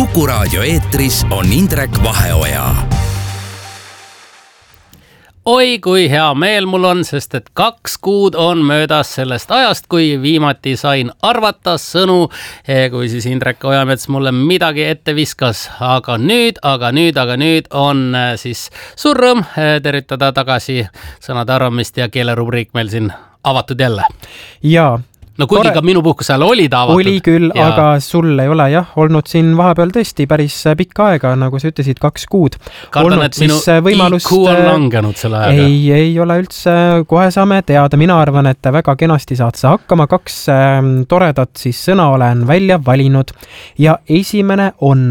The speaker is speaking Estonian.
Kuku Raadio eetris on Indrek Vaheoja. Oi, kui hea meel mul on, sest et 2 kuud on möödas sellest ajast, kui viimati sain arvata sõnu, kui siis Indrek Ojamets mulle midagi ette viskas. Aga nüüd on siis suur rõõm tervitada tagasi sõnade arvamist ja keelerubriik meil siin avatud jälle. Jaa. No kuigi ka minu puhkus ajal oli ta avatud. Oli küll, aga sul ei ole olnud siin vahepeal tõesti päris pikka aega, nagu sa ütlesid, 2 kuud. Kardan, et minu IQ on langenud selle ajaga. Ei ole üldse, kohe saame teada. Mina arvan, et väga kenasti saad sa hakkama. 2 toredat siis sõna olen välja valinud ja esimene on